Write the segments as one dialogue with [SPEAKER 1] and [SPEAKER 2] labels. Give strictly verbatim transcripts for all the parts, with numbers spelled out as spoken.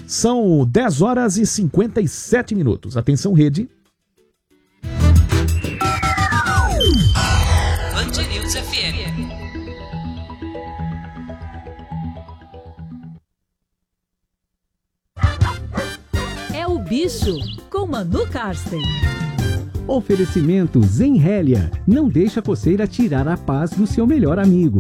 [SPEAKER 1] São dez horas e cinquenta e sete minutos. Atenção, rede.
[SPEAKER 2] Band News F M.
[SPEAKER 3] É o bicho com Manu Karsten.
[SPEAKER 4] Oferecimento Zenrélia. Não deixa a coceira tirar a paz do seu melhor amigo.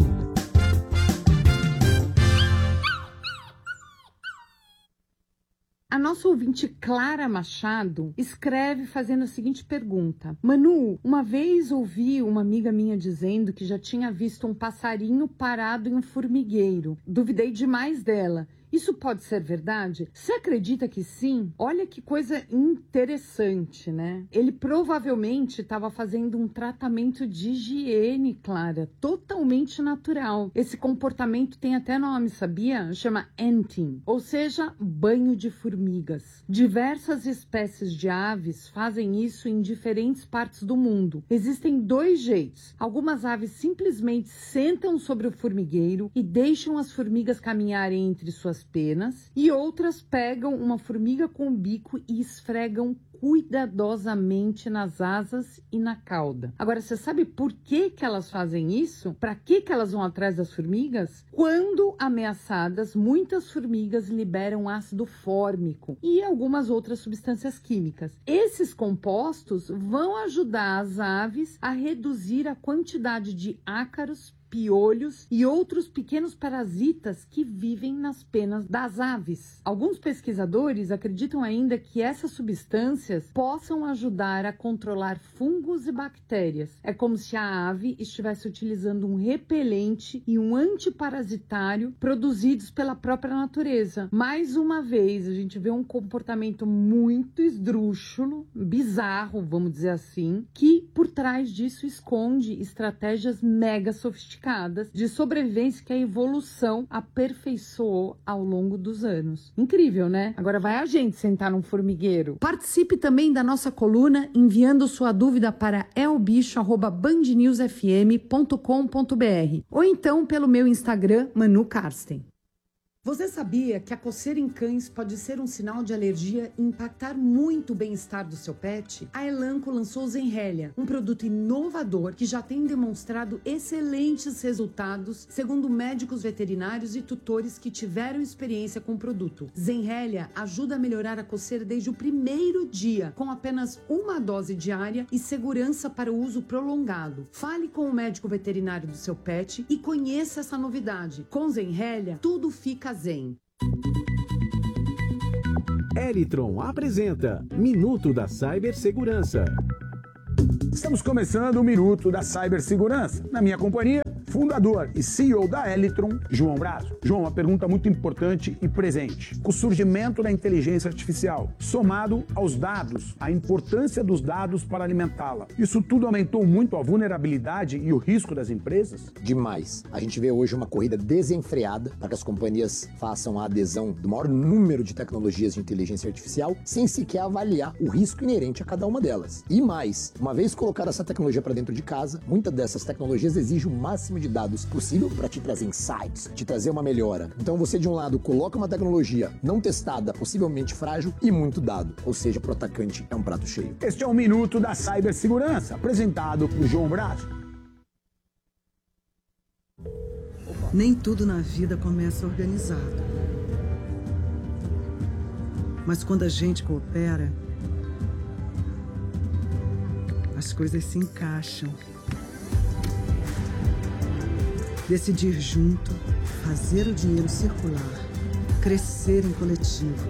[SPEAKER 5] A nossa ouvinte Clara Machado escreve fazendo a seguinte pergunta. Manu, uma vez ouvi uma amiga minha dizendo que já tinha visto um passarinho parado em um formigueiro. Duvidei demais dela. Isso pode ser verdade? Você acredita que sim? Olha que coisa interessante, né? Ele provavelmente estava fazendo um tratamento de higiene, Clara, totalmente natural. Esse comportamento tem até nome, sabia? Chama anting, ou seja, banho de formigas. Diversas espécies de aves fazem isso em diferentes partes do mundo. Existem dois jeitos. Algumas aves simplesmente sentam sobre o formigueiro e deixam as formigas caminharem entre suas penas, e outras pegam uma formiga com o bico e esfregam cuidadosamente nas asas e na cauda. Agora, você sabe por que que elas fazem isso? Para que que elas vão atrás das formigas? Quando ameaçadas, muitas formigas liberam ácido fórmico e algumas outras substâncias químicas. Esses compostos vão ajudar as aves a reduzir a quantidade de ácaros, piolhos e outros pequenos parasitas que vivem nas penas das aves. Alguns pesquisadores acreditam ainda que essas substâncias possam ajudar a controlar fungos e bactérias. É como se a ave estivesse utilizando um repelente e um antiparasitário produzidos pela própria natureza. Mais uma vez, a gente vê um comportamento muito esdrúxulo, bizarro, vamos dizer assim, que por trás disso esconde estratégias mega sofisticadas de sobrevivência que a evolução aperfeiçoou ao longo dos anos. Incrível, né? Agora vai a gente sentar num formigueiro. Participe também da nossa coluna enviando sua dúvida para é o bicho arroba band news f m ponto com ponto b r ou então pelo meu Instagram, Manu Karsten. Você sabia que a coceira em cães pode ser um sinal de alergia e impactar muito o bem-estar do seu pet? A Elanco lançou o Zenrélia, um produto inovador que já tem demonstrado excelentes resultados, segundo médicos veterinários e tutores que tiveram experiência com o produto. Zenrélia ajuda a melhorar a coceira desde o primeiro dia, com apenas uma dose diária e segurança para o uso prolongado. Fale com o médico veterinário do seu pet e conheça essa novidade. Com Zenrélia, tudo fica zen.
[SPEAKER 4] Elitron apresenta Minuto da Cibersegurança.
[SPEAKER 6] Estamos começando o Minuto da Cibersegurança. Na minha companhia, fundador e C E O da Elitron, João Brazo. João, uma pergunta muito importante e presente. O surgimento da inteligência artificial, somado aos dados, a importância dos dados para alimentá-la. Isso tudo aumentou muito a vulnerabilidade e o risco das empresas?
[SPEAKER 7] Demais. A gente vê hoje uma corrida desenfreada para que as companhias façam a adesão do maior número de tecnologias de inteligência artificial sem sequer avaliar o risco inerente a cada uma delas. E mais, uma vez colocar essa tecnologia para dentro de casa, muitas dessas tecnologias exigem o máximo de dados possível para te trazer insights, te trazer uma melhora. Então você, de um lado, coloca uma tecnologia não testada, possivelmente frágil e muito dado. Ou seja, para o atacante é um prato cheio.
[SPEAKER 6] Este é o Minuto da Cibersegurança, apresentado por João Brazo.
[SPEAKER 8] Nem tudo na vida começa organizado. Mas quando a gente coopera, as coisas se encaixam. Decidir junto, fazer o dinheiro circular, crescer em coletivo.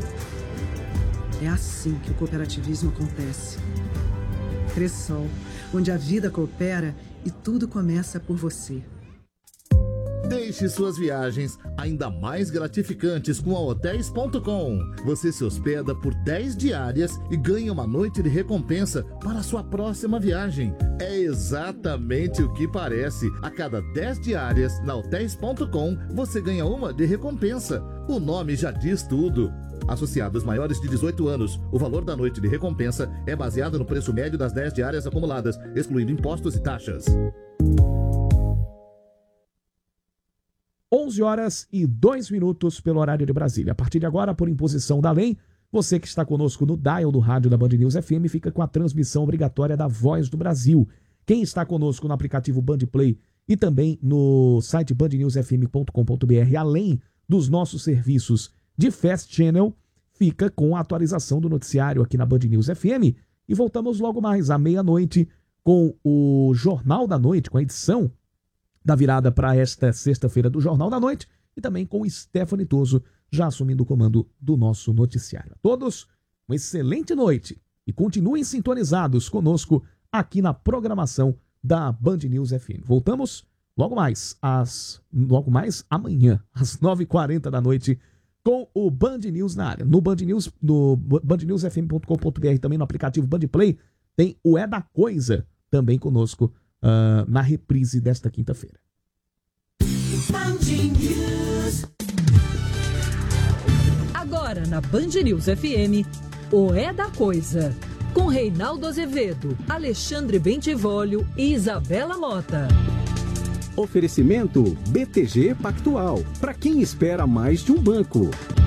[SPEAKER 8] É assim que o cooperativismo acontece. Cressol, onde a vida coopera e tudo começa por você.
[SPEAKER 9] Deixe suas viagens ainda mais gratificantes com a hotéis ponto com. Você se hospeda por dez diárias e ganha uma noite de recompensa para a sua próxima viagem. É exatamente o que parece. A cada dez diárias na hotéis ponto com, você ganha uma de recompensa. O nome já diz tudo. Associados maiores de dezoito anos, o valor da noite de recompensa é baseado no preço médio das dez diárias acumuladas, excluindo impostos e taxas.
[SPEAKER 1] onze horas e dois minutos pelo horário de Brasília. A partir de agora, por imposição da lei, você que está conosco no dial do rádio da Band News F M fica com a transmissão obrigatória da Voz do Brasil. Quem está conosco no aplicativo Band Play e também no site band news f m ponto com ponto b r, além dos nossos serviços de Fast Channel, fica com a atualização do noticiário aqui na Band News F M. E voltamos logo mais à meia-noite com o Jornal da Noite, com a edição da virada para esta sexta-feira do Jornal da Noite e também com o Stephanie Toso já assumindo o comando do nosso noticiário. A todos, uma excelente noite e continuem sintonizados conosco aqui na programação da Band News F M. Voltamos logo mais, às, logo mais amanhã, às nove e quarenta da noite, com o Band News na área. No Band News, no band news f m ponto com ponto b r, também no aplicativo Band Play, tem o É da Coisa também conosco uh, na reprise desta quinta-feira.
[SPEAKER 3] Agora na Band News F M, o É da Coisa, com Reinaldo Azevedo, Alexandre Bentivolio e Isabela Mota.
[SPEAKER 4] Oferecimento B T G Pactual, para quem espera mais de um banco.